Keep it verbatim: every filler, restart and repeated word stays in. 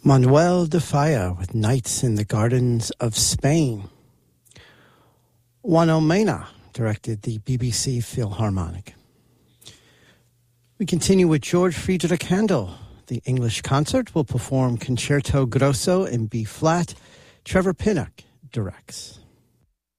Manuel de Falla with Nights in the Gardens of Spain. Juan Mena directed the B B C Philharmonic. We continue with George Friedrich Handel. The English Concert will perform Concerto Grosso in B-flat. Trevor Pinnock directs.